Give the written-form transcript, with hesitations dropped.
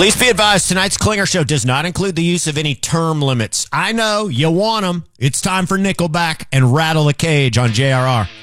Please be advised, tonight's Klinger Show does not include the use of any term limits. I know, you want them. It's time for Nickelback and Rattle the Cage on JRR.